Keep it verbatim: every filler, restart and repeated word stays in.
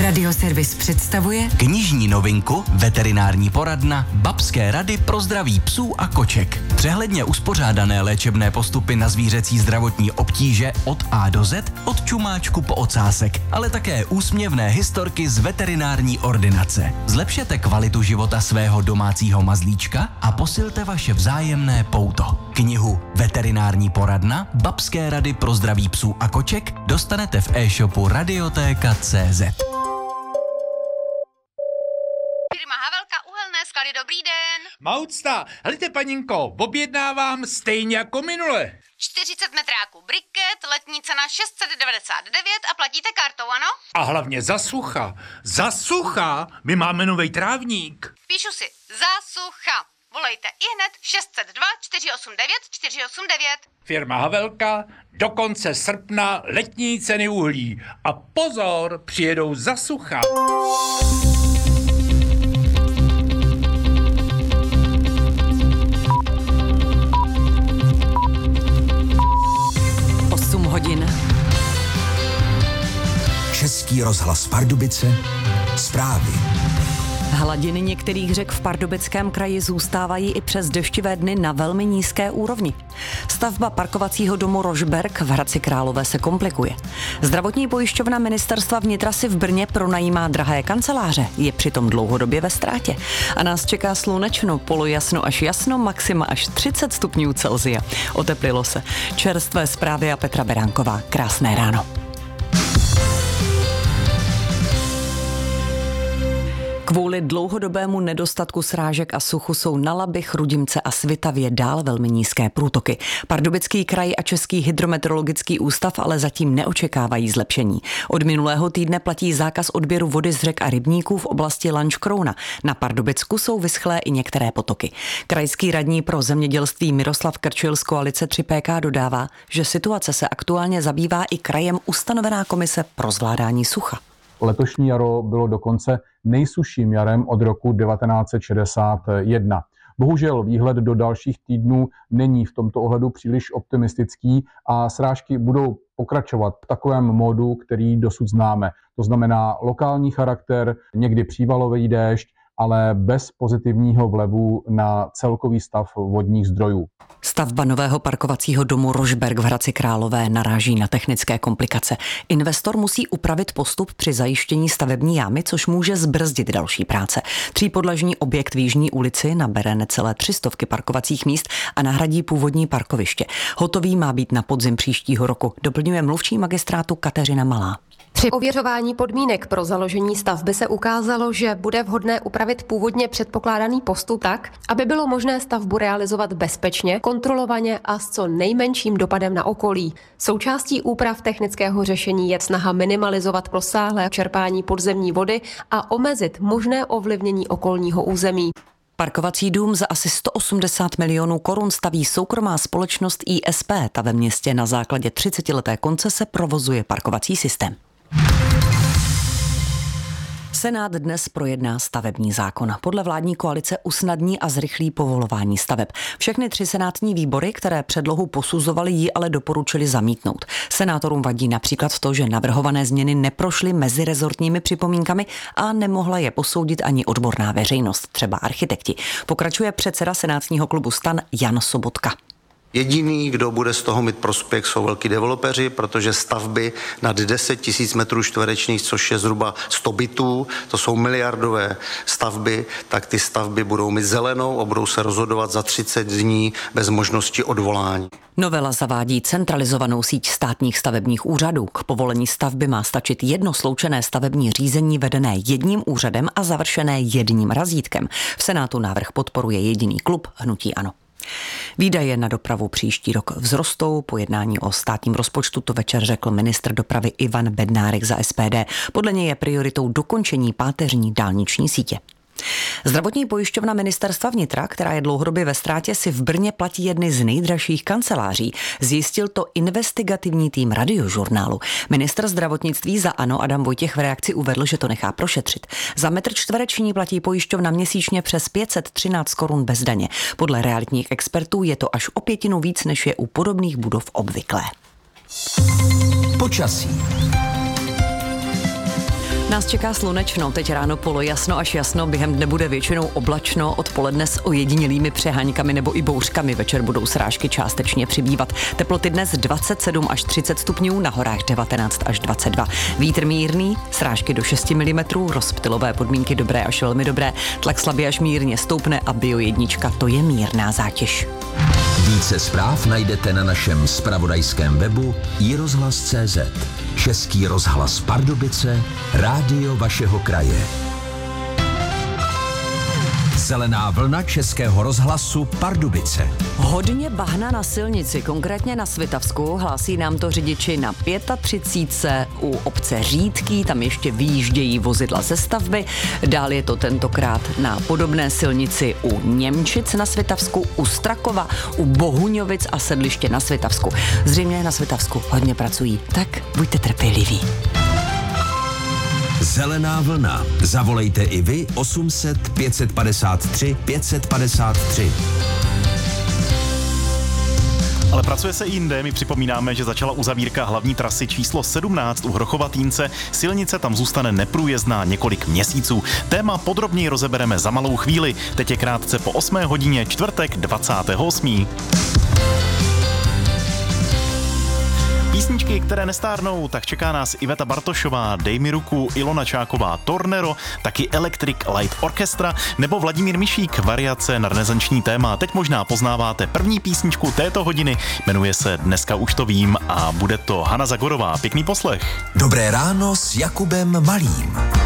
Radioservis představuje knižní novinku Veterinární poradna Babské rady pro zdraví psů a koček. Přehledně uspořádané léčebné postupy na zvířecí zdravotní obtíže od A do Z, od čumáčku po ocásek, ale také úsměvné historky z veterinární ordinace. Zlepšete kvalitu života svého domácího mazlíčka a posilte vaše vzájemné pouto. Knihu Veterinární poradna Babské rady pro zdraví psů a koček dostanete v e-shopu radiotéka tečka cé zet. Firma Havelka uhelné sklady, dobrý den. Maucta, helejte paninko, objednávám stejně jako minule. čtyřicet metráků briket, letní cena šest set devadesát devět a platíte kartou, ano? A hlavně za sucha. Za sucha? My máme novej trávník. Píšu si, za sucha. Volejte ihned šest set dva čtyři osm devět čtyři osm devět. Firma Havelka, do konce srpna letní ceny uhlí. A pozor, přijedou za sucha. osm hodin. Český rozhlas Pardubice, zprávy. Hladiny některých řek v Pardubickém kraji zůstávají i přes deštivé dny na velmi nízké úrovni. Stavba parkovacího domu Rožberg v Hradci Králové se komplikuje. Zdravotní pojišťovna ministerstva vnitra si v Brně pronajímá drahé kanceláře, je přitom dlouhodobě ve ztrátě. A nás čeká slunečno, polojasno až jasno, maxima až třicet stupňů Celsia. Oteplilo se. Čerstvé zprávy a Petra Beránková. Krásné ráno. Kvůli dlouhodobému nedostatku srážek a suchu jsou na Labi, Chrudimce a Svitavě dál velmi nízké průtoky. Pardubický kraj a Český hydrometeorologický ústav ale zatím neočekávají zlepšení. Od minulého týdne platí zákaz odběru vody z řek a rybníků v oblasti Lanškrouna. Na Pardubicku jsou vyschlé i některé potoky. Krajský radní pro zemědělství Miroslav Krčil z koalice tři P K dodává, že situace se aktuálně zabývá i krajem ustanovená komise pro zvládání sucha. Letošní jaro bylo dokonce nejsušším jarem od roku devatenáct set šedesát jedna. Bohužel výhled do dalších týdnů není v tomto ohledu příliš optimistický a srážky budou pokračovat v takovém módu, který dosud známe. To znamená lokální charakter, někdy přívalový déšť, ale bez pozitivního vlevu na celkový stav vodních zdrojů. Stavba nového parkovacího domu Rožberg v Hradci Králové naráží na technické komplikace. Investor musí upravit postup při zajištění stavební jámy, což může zbrzdit další práce. Třípodlažní objekt v Jižní ulici nabere necelé tři stovky parkovacích míst a nahradí původní parkoviště. Hotový má být na podzim příštího roku, doplňuje mluvčí magistrátu Kateřina Malá. Při ověřování podmínek pro založení stavby se ukázalo, že bude vhodné upravit původně předpokládaný postup tak, aby bylo možné stavbu realizovat bezpečně, kontrolovaně a s co nejmenším dopadem na okolí. Součástí úprav technického řešení je snaha minimalizovat rozsáhlé čerpání podzemní vody a omezit možné ovlivnění okolního území. Parkovací dům za asi sto osmdesát milionů korun staví soukromá společnost I S P. Ta ve městě na základě třicetileté koncese provozuje parkovací systém. Senát dnes projedná stavební zákon. Podle vládní koalice usnadní a zrychlí povolování staveb. Všechny tři senátní výbory, které předlohu posuzovaly, ji ale doporučili zamítnout. Senátorům vadí například to, že navrhované změny neprošly mezirezortními připomínkami a nemohla je posoudit ani odborná veřejnost, třeba architekti. Pokračuje předseda senátního klubu STAN Jan Sobotka. Jediný, kdo bude z toho mít prospěch, jsou velký developeři, protože stavby nad deset tisíc metrů čtverečních, což je zhruba sto bytů, to jsou miliardové stavby, tak ty stavby budou mít zelenou a budou se rozhodovat za třicet dní bez možnosti odvolání. Novela zavádí centralizovanou síť státních stavebních úřadů. K povolení stavby má stačit jedno sloučené stavební řízení vedené jedním úřadem a završené jedním razítkem. V Senátu návrh podporuje jediný klub Hnutí ANO. Výdaje na dopravu příští rok vzrostou. Po jednání o státním rozpočtu to večer řekl ministr dopravy Ivan Bednárik za S P D. Podle něj je prioritou dokončení páteřní dálniční sítě. Zdravotní pojišťovna ministerstva vnitra, která je dlouhodobě ve ztrátě, si v Brně platí jedny z nejdražších kanceláří. Zjistil to investigativní tým Radiožurnálu. Ministr zdravotnictví za ANO Adam Vojtěch v reakci uvedl, že to nechá prošetřit. Za metr čtvereční platí pojišťovna měsíčně přes pět set třináct korun bez daně. Podle realitních expertů je to až o pětinu víc, než je u podobných budov obvyklé. Počasí. Nás čeká slunečno, teď ráno polojasno až jasno, během dne bude většinou oblačno, odpoledne s ojedinělými přeháňkami nebo i bouřkami, večer budou srážky částečně přibývat. Teploty dnes dvacet sedm až třicet stupňů, na horách devatenáct až dvacet dva. Vítr mírný, srážky do šest milimetrů, rozptylové podmínky dobré až velmi dobré, tlak slabě až mírně stoupne a bio jednička, to je mírná zátěž. Více zpráv najdete na našem zpravodajském webu i rozhlas tečka cé zet. Český rozhlas Pardubice, rádio vašeho kraje. Zelená vlna Českého rozhlasu Pardubice. Hodně bahna na silnici, konkrétně na Svitavsku, hlásí nám to řidiči na třicet pět u obce Řídký, tam ještě vyjíždějí vozidla ze stavby. Dál je to tentokrát na podobné silnici u Němčic na Svitavsku, u Strakova, u Bohuňovic a sedliště na Svitavsku. Zřejmě na Svitavsku hodně pracují, tak buďte trpěliví. Zelená vlna. Zavolejte i vy osm set pět padesát tři pět padesát tři. Ale pracuje se i jinde, my připomínáme, že začala uzavírka hlavní trasy číslo sedmnáct u Hrochovatýnce. Silnice tam zůstane neprůjezdná několik měsíců. Téma podrobněji rozebereme za malou chvíli. Teď je krátce po osmé hodině, čtvrtek dvacátého osmého Písničky, které nestárnou, tak čeká nás Iveta Bartošová, Dej mi ruku, Ilona Čáková, Tornero, taky Electric Light Orchestra nebo Vladimír Mišík, variace na renesanční téma. Teď možná poznáváte první písničku této hodiny, jmenuje se Dneska už to vím a bude to Hana Zagorová. Pěkný poslech. Dobré ráno s Jakubem Malým.